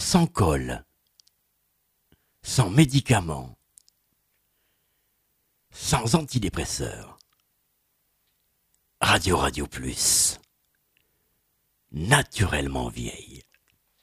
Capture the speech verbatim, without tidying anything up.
sans colle, sans médicaments, sans antidépresseurs. Radio Radio Plus, naturellement vieille.